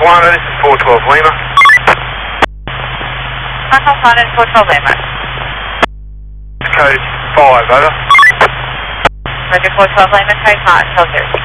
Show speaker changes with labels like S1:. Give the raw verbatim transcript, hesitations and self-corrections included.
S1: Lima, this is four twelve Lima.
S2: Hotel London, four twelve Lima.
S1: Code five, over.
S2: Roger, four twelve Lima, code five, twelve zero.